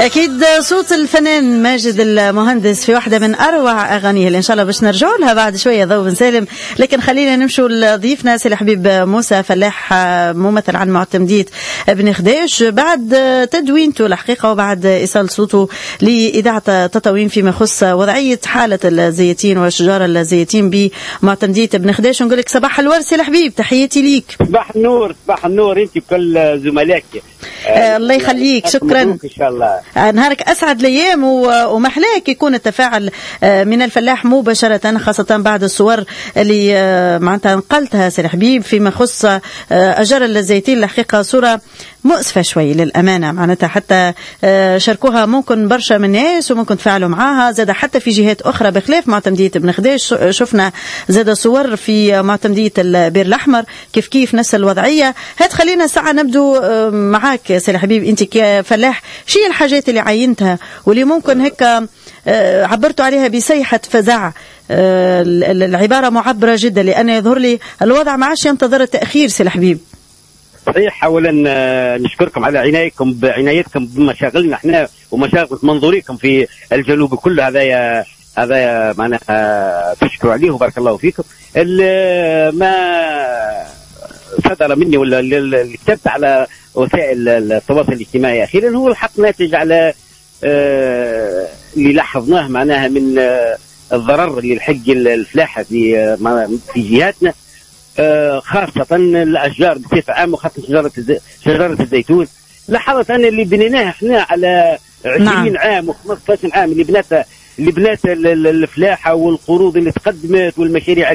أكيد صوت الفنان ماجد المهندس في واحدة من أروع أغانيه اللي إن شاء الله باش نرجعوا لها بعد شوية ضو بن سالم. لكن خلينا نمشوا لضيفنا سي الحبيب موسى فلاح، ممثل عن معتمدية بن خديش، بعد تدوينته الحقيقة وبعد إيصال صوته لإذاعة تطاوين فيما يخص وضعية حالة الزيتين وشجار الزيتين بمعتمدية بن خديش. نقول لك صباح الورد سي الحبيب، تحياتي ليك. صباح النور، صباح النور انت وكل زملائك. الله يخليك، شكرا ان شاء الله. نهارك اسعد الايام ومحلاك يكون التفاعل من الفلاح مباشره، خاصه بعد الصور اللي معناتها نقلتها سي الحبيب فيما يخص اشجار الزيتين. الحقيقه صوره مؤسفه شوي للامانه، معناتها حتى شاركوها ممكن برشا من الناس وممكن تفاعلوا معاها، زاد حتى في جهات اخرى بخلاف معتمديه بن خديش. شفنا زاد صور في معتمديه البير الاحمر كيف نفس الوضعيه. هات خلينا ساعه نبدو معاك سي الحبيب، انت كفلاح شي الحاجات اللي عينتها واللي ممكن هيك عبرتوا عليها بصيحه فزع؟ العباره معبره جدا لان يظهر لي الوضع ما عادش ينتظر التاخير سي الحبيب. صحيح، اولا نشكركم على عنايتكم بمشاغلنا احنا ومشاغل منظوريكم في الجنوب كله. هذا معناها تشكروا عليه وبارك الله فيكم. ما صدر مني ولا اللي كتبت على وسائل التواصل الاجتماعي اخيرا هو الحق ناتج على اللي لاحظناه معناها من الضرر اللي يلحق الفلاحه في جهاتنا، خاصه الاشجار بصفه عامه وخاصه شجره الزيتون. لاحظت انا اللي بنيناها احنا على 20 عام و15 عام اللي بنات الفلاحه والقروض اللي تقدمت والمشاريع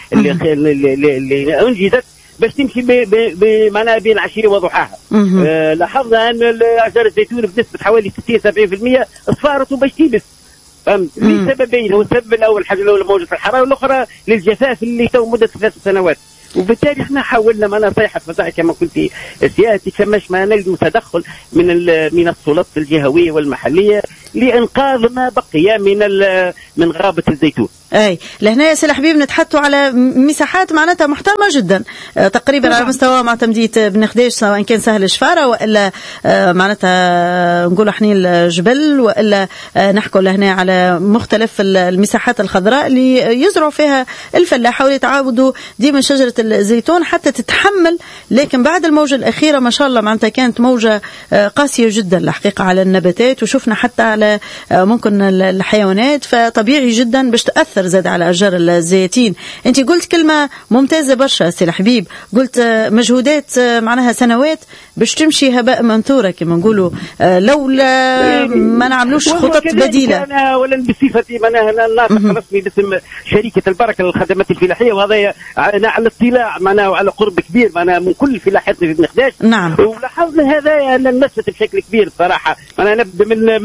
اللي انجزت باش تمشي معناها بين عشية وضحاها. لاحظنا ان اشجار الزيتون بنسبه حوالي 60-70% اصفارت وباش تيبس. فهمت؟ لسببين، هو السبب الاول حاجه الاولى موجه الحراره، والاخرى للجفاف اللي تو مده 3 سنوات. وبالتالي احنا حاولنا معنا صيحه فزع كما قلت سيادتي، فماش ما نلقوا تدخل من السلطات الجهويه والمحليه لانقاذ ما بقي من غابه الزيتون. اي لهنا يا سي الحبيب نتحدثوا على مساحات معناتها محترمه جدا، تقريبا على مستوى معتمديه بن خديش، سواء كان سهل الشفاره والا معناتها نقولوا حنين الجبل، والا نحكوا لهنا على مختلف المساحات الخضراء اللي يزرعوا فيها الفلاحه ويتعاودوا ديما شجره الزيتون حتى تتحمل. لكن بعد الموجه الاخيره ما شاء الله معناتها كانت موجه قاسيه جدا الحقيقه على النباتات، وشفنا حتى على ممكن الحيوانات، فطبيعي جدا باش تاثر زاد على أشجار الزيتين. أنت قلت كلمة ممتازة برشا سي الحبيب، قلت مجهودات معناها سنوات باش تمشي هباء منثورة كما نقولوا، لولا ما نعملوش خطط بديلة. أنا أولا بصفتي معناها الناطق الرسمي باسم شركة البركة للخدمات الفلاحية، وهذا أنا على اطلاع معناها وعلى قرب كبير معناها من كل فلاحتنا في بن خديش. نعم. ولاحظنا هذا أن نمست بشكل كبير صراحة. أنا نبدأ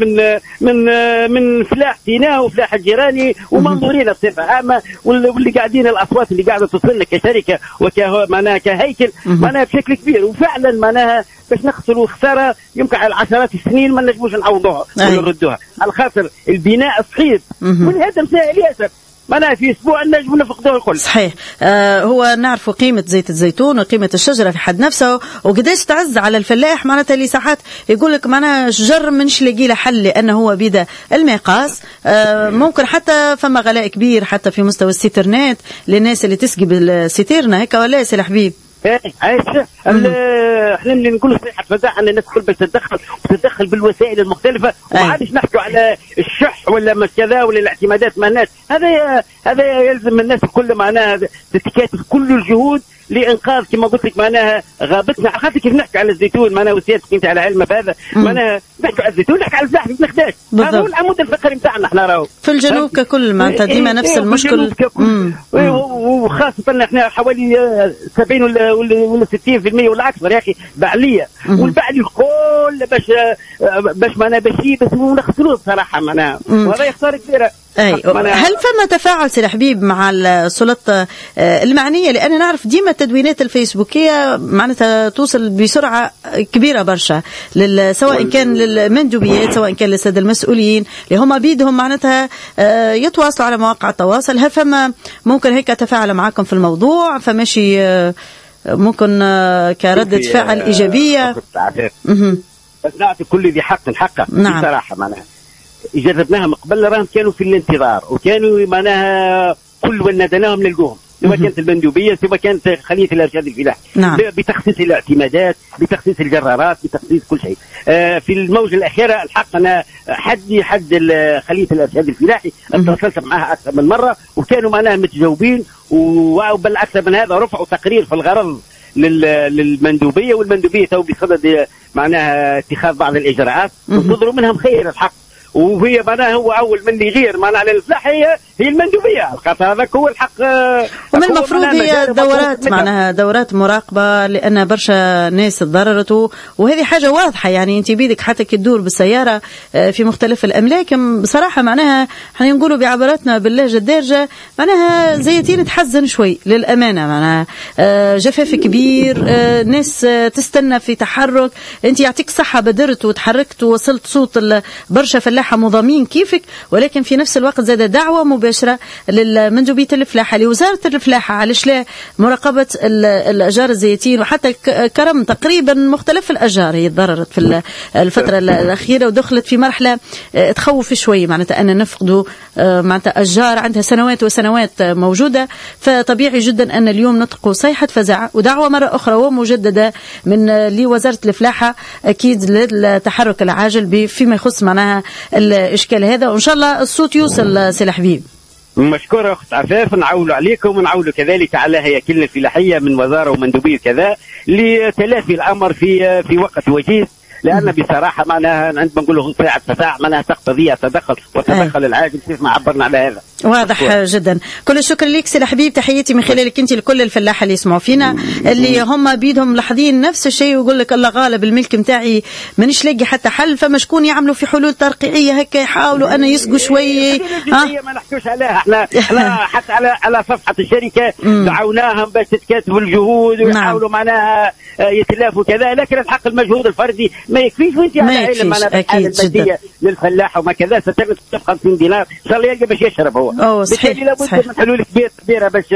من فلاحتنا وفلاح الجيراني ومنظورينا بصفة عامة، واللي قاعدين الأصوات اللي قاعدة تصلنا كشركة معناها كهيكل معناها بشكل كبير. وفعلا معناها باش نخسروا خسارة يمكن على عشرات السنين ما نجموش نعوضوها ولا نردوها، على خاطر البناء صعيب والهدم سهل ياسر. معناها في اسبوع النجم نفقدوه الكل. صحيح. هو نعرف قيمه زيت الزيتون وقيمه الشجره في حد نفسه، وقداش تعز على الفلاح معناتها اللي ساعات يقول لك معناها شجر منش لاقي له حل لانه هو بدا المقاس. ممكن حتى فما غلاء كبير حتى في مستوى السترنات للناس اللي تسقي بالستيرنا هيك، ولا يا سي الحبيب؟ احنا اللي نقولوا صيحه فزاعه ان الناس كل باش تتدخل بالوسائل المختلفه، وما عادش نحكوا على الشح ولا مش كذا ولا الاعتمادات مع الناس. هذا يلزم الناس الكل معناها تتكاتف كل الجهود لانقاذ كما قلت لك معناها غابتنا. على خاطر كيف نحكي على الزيتون معناها وسيادتك انت على علم بهذا معناها نحكي على الزيتون نحكي على الفلاح بن خديش. هذا هو العمود الفقري بتاعنا احنا راهو في الجنوب ككل معناتها ديما نفس المشكل. وخاصه احنا حوالي 70 ولا 60% ولا اكثر يا اخي بعليه، والبعلي الكل باش معناها باش بس نخسروه بصراحه معناها، وهذا خساره كبيره. هل فما تفاعل سي الحبيب مع السلطة المعنية؟ لأن نعرف ديما التدوينات الفيسبوكية معناتها توصل بسرعة كبيرة برشا سواء كان للمندوبيات سواء كان للسادة المسؤولين اللي هم بيدهم معناتها يتواصلوا على مواقع التواصل. هل فما ممكن هيك تفاعل معكم في الموضوع؟ فماشي ممكن كردة فعل إيجابية؟ بس نعطي كل ذي حق حقه. نعم. بصراحه معناها جربناها من قبل، راهم كانوا في الانتظار وكانوا معناها كل ونادناهم نلقوهم، سواء كانت المندوبيه سواء كانت خليه الارشاد الفلاحي. نعم. بتخصيص الاعتمادات، بتخصيص الجرارات، بتخصيص كل شيء. في الموجه الاخيره الحق انا حد خليه الارشاد الفلاحي اتصلت معها اكثر من مره وكانوا معناها متجاوبين، وبالاكثر من هذا رفعوا تقرير في الغرض للمندوبيه، والمندوبيه تو بصدد معناها اتخاذ بعض الاجراءات وانتظروا منهم خير الحق. وهي معناها هو اول من يغير معناها على الفلاح هي المندوبيه، خاطر هذاك هو الحق. ومن المفروض هي دورات معناها دورات مراقبه، لان برشا ناس تضررت، وهذه حاجه واضحه. يعني انت بيدك حتى كي تدور بالسياره في مختلف الاملاك، بصراحه معناها احنا نقولوا بعباراتنا باللهجه الدارجه معناها زيتين تحزن شوي للامانه. معناها جفاف كبير، ناس تستنى في تحرك. انت يعطيك صحه بدرت وتحركت ووصلت صوت برشا فلاحه مضامين كيفك، ولكن في نفس الوقت زاد دعوه مباشره للمندوبيه الفلاحه لوزاره الفلاحه على شلا مراقبه الاشجار الزيتين، وحتى كرم تقريبا مختلف الاشجار هي تضررت في الفتره الاخيره ودخلت في مرحله تخوف شوي، معناتها ان نفقدوا معناتها اشجار عندها سنوات وسنوات موجوده. فطبيعي جدا ان اليوم نطلقوا صيحه فزع ودعوه مره اخرى ومجدده من لوزاره الفلاحه اكيد للتحرك العاجل فيما يخص معناها الاشكال هذا، وان شاء الله الصوت يوصل سي الحبيب. مشكورة أخت عفاف، نعولوا عليكم ونعولوا كذلك على هياكلنا الفلاحية من وزارة ومندوبية كذا لتلافي الأمر في وقت وجيز، لأن بصراحة معناها عندما نقول ساعة فساعة معناها تقتضي التدخل والتدخل العاجل كيف ما عبرنا على هذا. واضح جدا. كل الشكر لك سي الحبيب، تحياتي من خلالك انت لكل الفلاحه اللي يسمعوا فينا اللي هم بيدهم ملاحظين نفس الشيء ويقول لك الله غالب الملك نتاعي مانيش لاقي حتى حل، فما شكون يعملوا في حلول ترقيعيه هكا يحاولوا ان يسقوا شويه. ما نحكوش عليها احنا حتى على صفحه الشركه دعوناهم باش تتكاتفوا الجهود ويحاولوا معناها يتلافوا كذا، لكن الحق المجهود الفردي ما يكفيش، وانت على علم معناها الحاله الماديه للفلاح وما كذا ستجد 50 دينار ان شاء الله يلقى باش يشرب هو. بالتالي لابد من حلول كبيره باش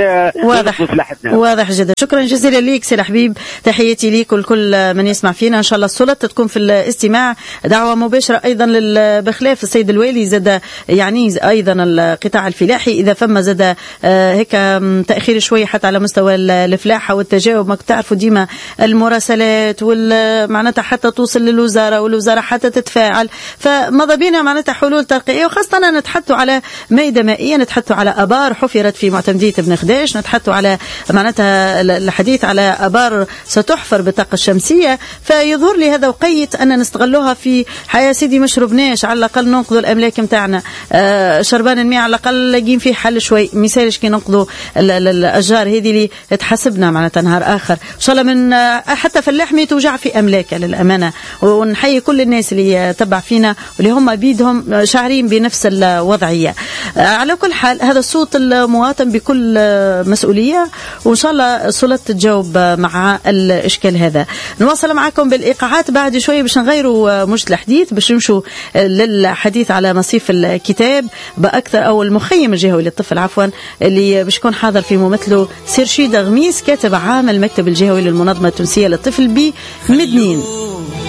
واضح جدا. شكرا جزيلا ليك سي الحبيب، تحياتي ليك ولكل من يسمع فينا. ان شاء الله السلطه تكون في الاستماع، دعوه مباشره ايضا بخلاف السيد الوالي زاد يعني ايضا القطاع الفلاحي اذا فما زاد هيك تاخير شويه حتى على مستوى الفلاحه والتجاوب. ما تعرفوا ديما المراسلات معناتها حتى توصل للوزاره والوزاره حتى تتفاعل، فماذا بينا معناتها حلول ترقيعيه، وخاصه نتحدثوا على ميدة مائية، نتحدثوا على ابار حفرت في معتمديه ابن خديش، نتحدثوا على معناتها الحديث على ابار ستحفر بالطاقه الشمسيه. فيظهر لي هذا وقيت ان نستغلوها في حياه سيدي ما شربناش، على الاقل ننقذوا الاملاك نتاعنا، شربان الماء على الاقل لاقين فيه حل شوي، مثالش كي ننقذوا الاشجار هذه اللي تحسبنا معناتها نهار اخر ان شاء الله من حتى فلاح ما يتوجع في املاكه للامانه. ونحيي كل الناس اللي تبع فينا واللي هم بيدهم شاعرين بنفس الوضعيه. على كل حال هذا الصوت المواطن بكل مسؤوليه، وان شاء الله السلطه تجاوب مع الاشكال هذا. نواصل معكم بالايقاعات بعد شويه باش نغيروا موجه الحديث باش نمشوا للحديث على مصيف الكتاب باكثر، او المخيم الجهوي للطفل عفوا اللي باش يكون حاضر في ممثله سير شيدا غميس كاتب عام المكتب الجهوي للمنظمه التونسيه للطفل بمدنين.